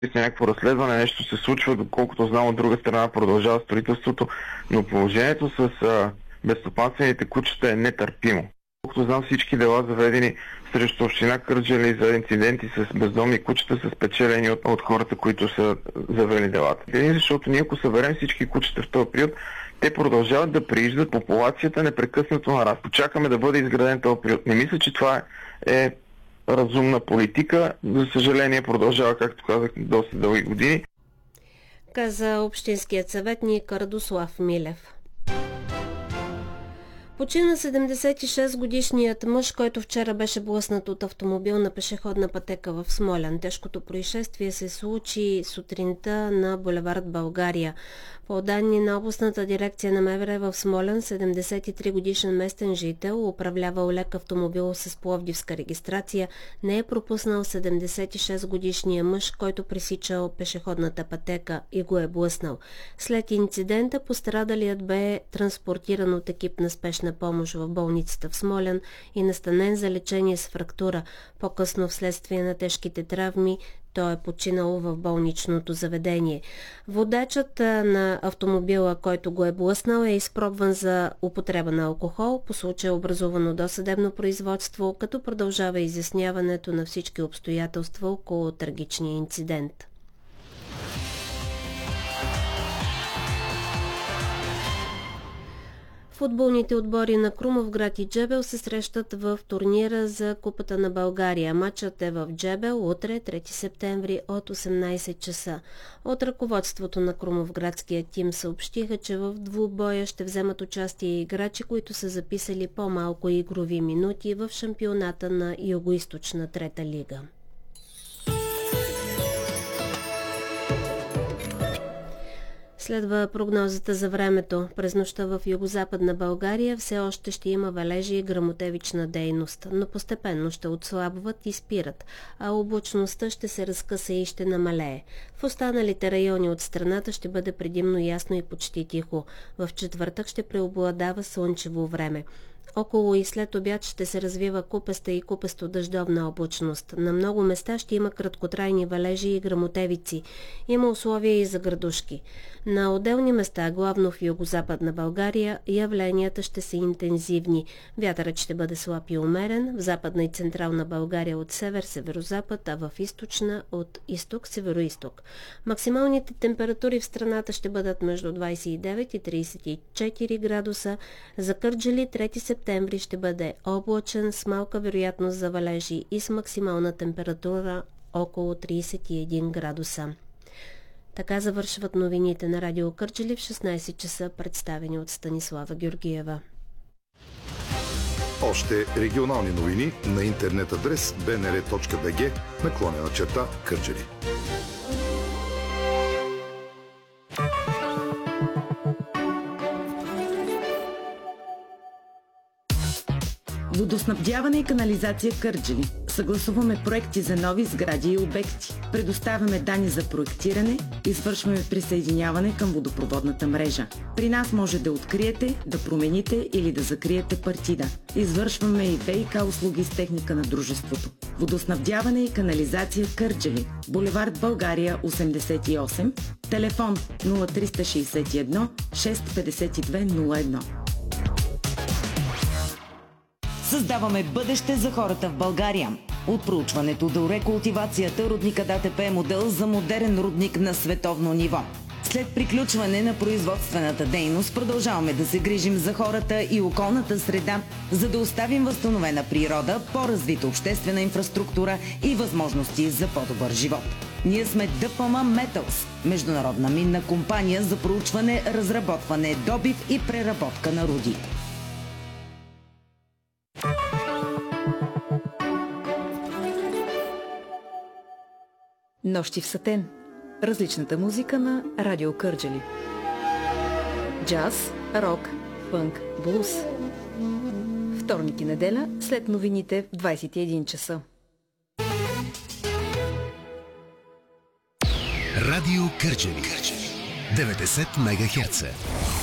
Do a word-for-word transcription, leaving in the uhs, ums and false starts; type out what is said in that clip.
с някакво разследване, нещо се случва, доколкото знам от друга страна продължава строителството, но положението с а, безстопанствените кучета е нетърпимо. Колкото знам, всички дела заведени срещу община Кърджали за инциденти с бездомни кучета са спечелени от, от хората, които са завели делата. Един, защото ние ако съберем всички кучета в този период, те продължават да прииждат, популацията непрекъснато нараства. Чакаме да бъде изграден този период. Не мисля, че това е, е разумна политика. За съжаление продължава, както казах, доста дълги години. Каза общинският съветник Радослав Милев. Почина седемдесет и шест годишният мъж, който вчера беше блъснат от автомобил на пешеходна пътека в Смолян. Тежкото происшествие се случи сутринта на булевард България. По данни на областната дирекция на МВР в Смолян, седемдесет и три годишен местен жител, управлявал лек автомобил с пловдивска регистрация, не е пропуснал седемдесет и шест годишния мъж, който пресичал пешеходната пътека и го е блъснал. След инцидента пострадалият бе транспортиран от екип на спешна помощ в болницата в Смолян и настанен за лечение с фрактура. По-късно вследствие на тежките травми той е починал в болничното заведение. Водачът на автомобила, който го е блъснал, е изпробван за употреба на алкохол. По случай е образувано досъдебно производство, като продължава изясняването на всички обстоятелства около трагичния инцидент. Футболните отбори на Крумовград и Джебел се срещат в турнира за Купата на България. Матчът е в Джебел утре, трети септември от осемнайсет часа. От ръководството на Крумовградския тим съобщиха, че в двубоя ще вземат участие играчи, които са записали по-малко игрови минути в шампионата на Югоизточна трета лига. Следва прогнозата за времето. През нощта в югозападна България все още ще има валежи и гръмотевична дейност, но постепенно ще отслабват и спират, а облачността ще се разкъса и ще намалее. В останалите райони от страната ще бъде предимно ясно и почти тихо. В четвъртък ще преобладава слънчево време. Около и след обяд ще се развива купеста и купесто-дъждовна облачност. На много места ще има краткотрайни валежи и гръмотевици. Има условия и за градушки. На отделни места, главно в югозападна България, явленията ще са интензивни. Вятърът ще бъде слаб и умерен, в западна и централна България от север-северозапад, а в източна от изток-североизток. Максималните температури в страната ще бъдат между двайсет и девет и трийсет и четири градуса. За Кърджали трети септември ще бъде облачен с малка вероятност за валежи и с максимална температура около трийсет и един градуса. Така завършват новините на Радио Кърджали в шестнайсет часа, представени от Станислава Георгиева. Още регионални новини на интернет адрес би ен ар точка би джи наклонена черта Кърджали. Водоснабдяване и канализация Кърджали. Съгласуваме проекти за нови сгради и обекти. Предоставяме данни за проектиране, извършваме присъединяване към водопроводната мрежа. При нас може да откриете, да промените или да закриете партида. Извършваме и ВиК услуги с техника на дружеството. Водоснабдяване и канализация Кърджали. Булевард България осемдесет и осем. Телефон нула три шест едно шест пет две нула едно. Създаваме бъдеще за хората в България. От проучването до рекултивацията рудника ДАТП е модел за модерен рудник на световно ниво. След приключване на производствената дейност продължаваме да се грижим за хората и околната среда, за да оставим възстановена природа, по-развита обществена инфраструктура и възможности за по-добър живот. Ние сме ДПМ Металс, международна минна компания за проучване, разработване, добив и преработка на руди. Нощи в сатен. Различната музика на Радио Кърджали. Джаз, рок, фънк, блуз. Вторник и неделя след новините в двайсет и един часа. Радио Кърджали. деветдесет мегахерца.